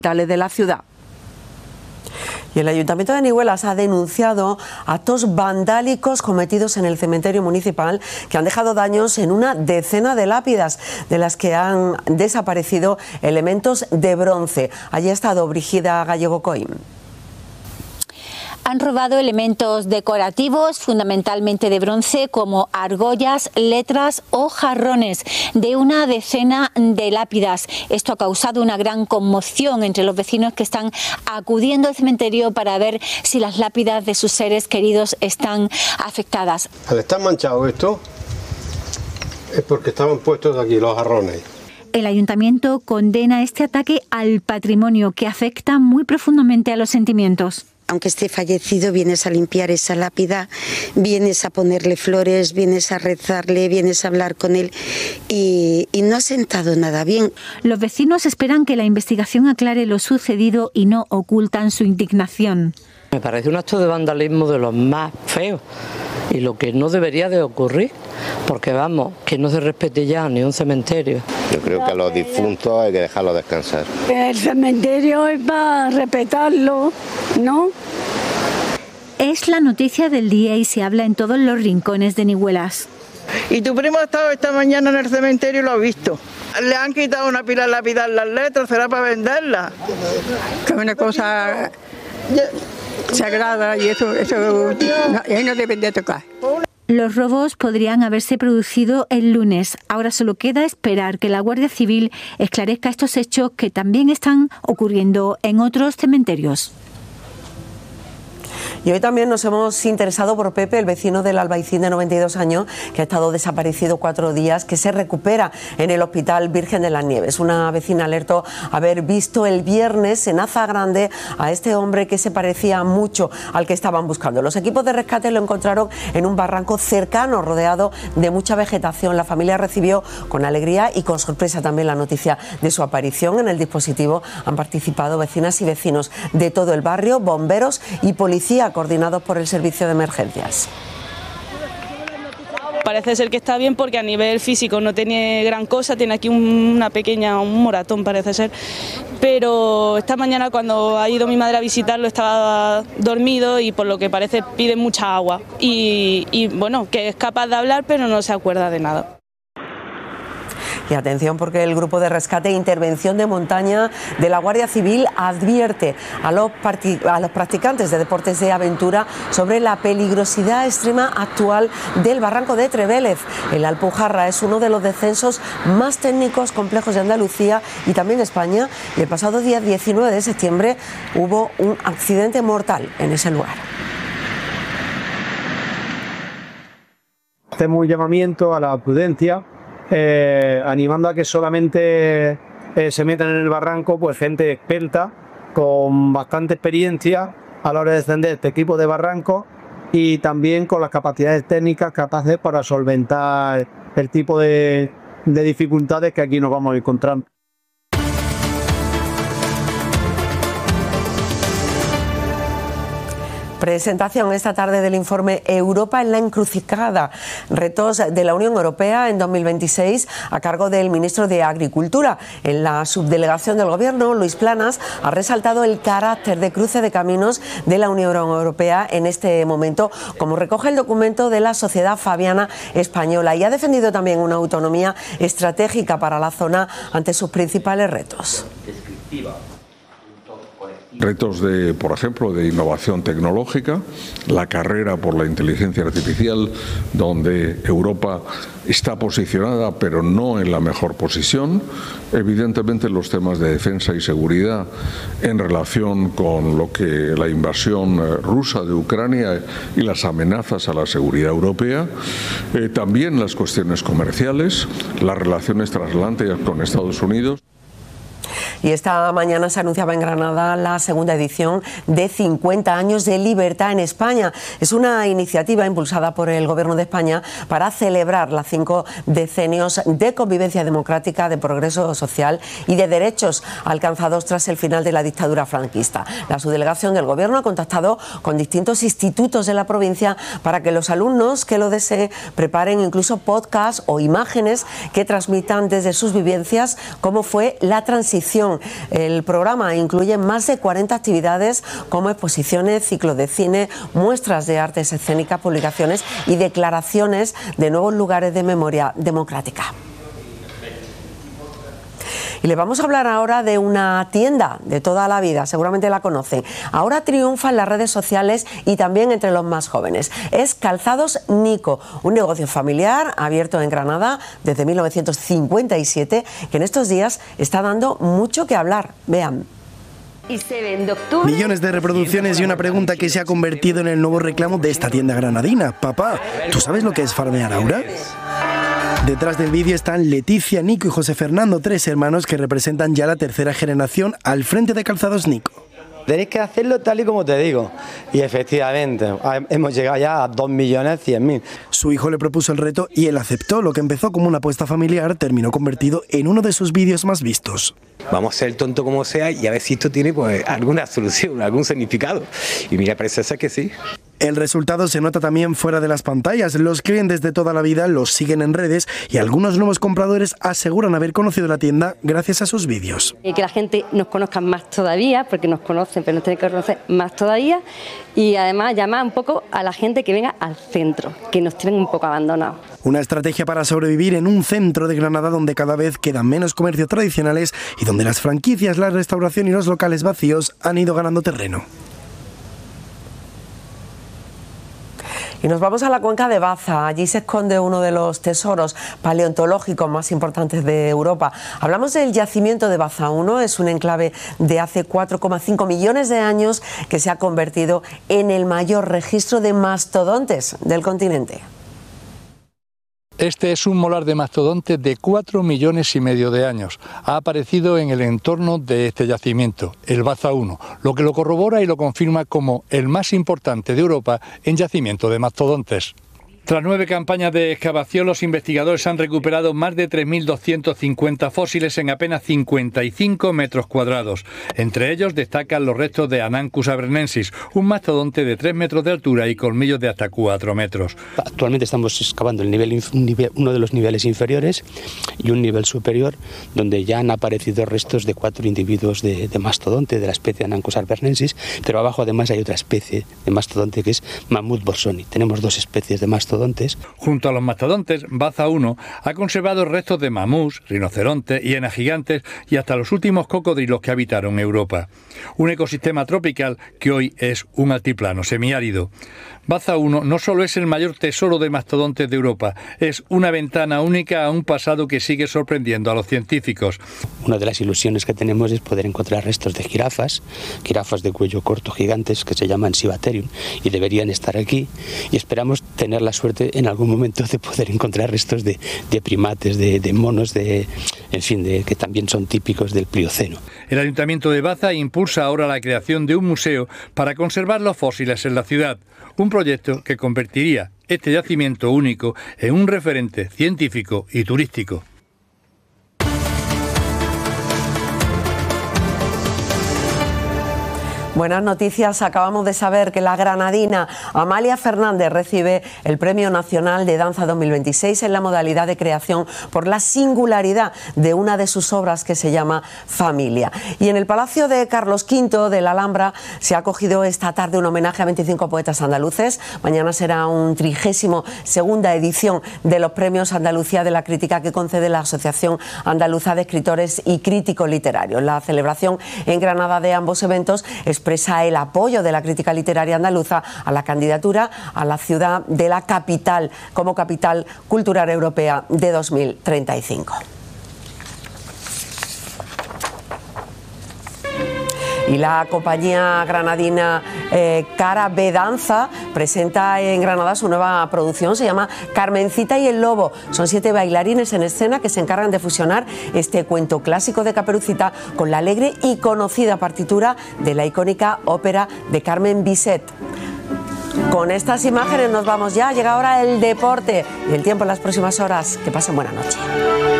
de la ciudad. Y el Ayuntamiento de Nihuelas ha denunciado actos vandálicos cometidos en el cementerio municipal que han dejado daños en una decena de lápidas, de las que han desaparecido elementos de bronce. Allí ha estado Brígida Gallego Coim. Han robado elementos decorativos, fundamentalmente de bronce, como argollas, letras o jarrones, de una decena de lápidas. Esto ha causado una gran conmoción entre los vecinos que están acudiendo al cementerio para ver si las lápidas de sus seres queridos están afectadas. Al estar manchado esto, es porque estaban puestos aquí los jarrones. El ayuntamiento condena este ataque al patrimonio que afecta muy profundamente a los sentimientos. Aunque esté fallecido, vienes a limpiar esa lápida, vienes a ponerle flores, vienes a rezarle, vienes a hablar con él y no ha sentado nada bien. Los vecinos esperan que la investigación aclare lo sucedido y no ocultan su indignación. Me parece un acto de vandalismo de los más feos y lo que no debería de ocurrir, porque vamos, que no se respete ya ni un cementerio. Yo creo que a los difuntos hay que dejarlos descansar. El cementerio es para respetarlo, ¿no? Es la noticia del día y se habla en todos los rincones de Nihuelas. Y tu primo ha estado esta mañana en el cementerio y lo ha visto. Le han quitado una pila de lápidas las letras, será para venderlas. Que es una cosa sagrada y eso no deben de tocar. Los robos podrían haberse producido el lunes. Ahora solo queda esperar que la Guardia Civil esclarezca estos hechos que también están ocurriendo en otros cementerios. Y hoy también nos hemos interesado por Pepe, el vecino del Albaicín de 92 años, que ha estado desaparecido 4 días, que se recupera en el Hospital Virgen de las Nieves. Una vecina alertó haber visto el viernes en Aza Grande a este hombre que se parecía mucho al que estaban buscando. Los equipos de rescate lo encontraron en un barranco cercano, rodeado de mucha vegetación. La familia recibió con alegría y con sorpresa también la noticia de su aparición. En el dispositivo han participado vecinas y vecinos de todo el barrio, bomberos y policía, coordinados por el servicio de emergencias. Parece ser que está bien porque a nivel físico no tiene gran cosa, tiene aquí un moratón parece ser, pero esta mañana cuando ha ido mi madre a visitarlo estaba dormido y por lo que parece pide mucha agua y bueno, que es capaz de hablar pero no se acuerda de nada. Y atención porque el Grupo de Rescate e Intervención de Montaña de la Guardia Civil advierte a los practicantes de deportes de aventura sobre la peligrosidad extrema actual del barranco de Trevélez. El Alpujarra es uno de los descensos más técnicos complejos de Andalucía y también de España, y el pasado día 19 de septiembre hubo un accidente mortal en ese lugar. Hacemos un llamamiento a la prudencia, animando a que solamente se metan en el barranco pues gente experta, con bastante experiencia a la hora de descender este tipo de barranco y también con las capacidades técnicas capaces para solventar el tipo de dificultades que aquí nos vamos a encontrar. Presentación esta tarde del informe Europa en la encrucijada, retos de la Unión Europea en 2026 a cargo del ministro de Agricultura. En la subdelegación del Gobierno, Luis Planas ha resaltado el carácter de cruce de caminos de la Unión Europea en este momento, como recoge el documento de la Sociedad Fabiana Española, y ha defendido también una autonomía estratégica para la zona ante sus principales retos. Retos de, por ejemplo, de innovación tecnológica, la carrera por la inteligencia artificial, donde Europa está posicionada pero no en la mejor posición, evidentemente los temas de defensa y seguridad en relación con lo que la invasión rusa de Ucrania y las amenazas a la seguridad europea, también las cuestiones comerciales, las relaciones transatlánticas con Estados Unidos. Y esta mañana se anunciaba en Granada la segunda edición de 50 años de libertad en España. Es una iniciativa impulsada por el Gobierno de España para celebrar los 5 decenios de convivencia democrática, de progreso social y de derechos alcanzados tras el final de la dictadura franquista. La subdelegación del Gobierno ha contactado con distintos institutos de la provincia para que los alumnos que lo deseen preparen incluso podcasts o imágenes que transmitan desde sus vivencias cómo fue la transición programación. El programa incluye más de 40 actividades como exposiciones, ciclos de cine, muestras de artes escénicas, publicaciones y declaraciones de nuevos lugares de memoria democrática. Y les vamos a hablar ahora de una tienda de toda la vida, seguramente la conocen. Ahora triunfa en las redes sociales y también entre los más jóvenes. Es Calzados Nico, un negocio familiar abierto en Granada desde 1957, que en estos días está dando mucho que hablar. Vean. Y se vende octubre. Millones de reproducciones y una pregunta que se ha convertido en el nuevo reclamo de esta tienda granadina. Papá, ¿tú sabes lo que es farmear ahora? Detrás del vídeo están Leticia, Nico y José Fernando, 3 hermanos que representan ya la tercera generación al frente de Calzados Nico. Tenéis que hacerlo tal y como te digo. Y efectivamente, hemos llegado ya a 2.100.000. Su hijo le propuso el reto y él aceptó. Lo que empezó como una apuesta familiar terminó convertido en uno de sus vídeos más vistos. Vamos a ser tonto como sea y a ver si esto tiene pues alguna solución, algún significado. Y mira, parece ser que sí. El resultado se nota también fuera de las pantallas. Los clientes de toda la vida los siguen en redes y algunos nuevos compradores aseguran haber conocido la tienda gracias a sus vídeos. Que la gente nos conozca más todavía, porque nos conocen, pero nos tienen que conocer más todavía. Y además llamar un poco a la gente que venga al centro, que nos tienen un poco abandonados. Una estrategia para sobrevivir en un centro de Granada donde cada vez quedan menos comercios tradicionales y donde las franquicias, la restauración y los locales vacíos han ido ganando terreno. Y nos vamos a la cuenca de Baza. Allí se esconde uno de los tesoros paleontológicos más importantes de Europa. Hablamos del yacimiento de Baza 1, es un enclave de hace 4,5 millones de años que se ha convertido en el mayor registro de mastodontes del continente. Este es un molar de mastodonte de 4,5 millones de años. Ha aparecido en el entorno de este yacimiento, el Baza 1, lo que lo corrobora y lo confirma como el más importante de Europa en yacimiento de mastodontes. Tras 9 campañas de excavación, los investigadores han recuperado más de 3.250 fósiles en apenas 55 metros cuadrados. Entre ellos destacan los restos de Anancus abernensis, un mastodonte de 3 metros de altura y colmillos de hasta 4 metros. Actualmente estamos excavando uno de los niveles inferiores y un nivel superior, donde ya han aparecido restos de 4 individuos de mastodonte de la especie Anancus abernensis, pero abajo además hay otra especie de mastodonte que es Mammuth borsoni. Tenemos 2 especies de mastodontes. Junto a los mastodontes, Baza 1 ha conservado restos de mamús, rinocerontes, hienas gigantes y hasta los últimos cocodrilos que habitaron Europa. Un ecosistema tropical que hoy es un altiplano semiárido. Baza 1 no solo es el mayor tesoro de mastodontes de Europa, es una ventana única a un pasado que sigue sorprendiendo a los científicos. Una de las ilusiones que tenemos es poder encontrar restos de jirafas de cuello corto gigantes que se llaman Sivaterium y deberían estar aquí, y esperamos tener la suerte en algún momento de poder encontrar restos de primates, de monos, en fin, que también son típicos del Plioceno. El Ayuntamiento de Baza impulsa ahora la creación de un museo para conservar los fósiles en la ciudad, un proyecto que convertiría este yacimiento único en un referente científico y turístico. Buenas noticias, acabamos de saber que la granadina Amalia Fernández recibe el Premio Nacional de Danza 2026 en la modalidad de creación por la singularidad de una de sus obras que se llama Familia. Y en el Palacio de Carlos V de la Alhambra se ha acogido esta tarde un homenaje a 25 poetas andaluces. Mañana será un 32ª edición de los Premios Andalucía de la Crítica que concede la Asociación Andaluza de Escritores y Críticos Literarios. La celebración en Granada de ambos eventos expresa el apoyo de la crítica literaria andaluza a la candidatura a la ciudad de la capital como capital cultural europea de 2035. Y la compañía granadina Cara B Danza presenta en Granada su nueva producción, se llama Carmencita y el Lobo. Son 7 bailarines en escena que se encargan de fusionar este cuento clásico de Caperucita con la alegre y conocida partitura de la icónica ópera de Carmen Bizet. Con estas imágenes nos vamos ya, llega ahora el deporte y el tiempo en las próximas horas. Que pasen buena noche.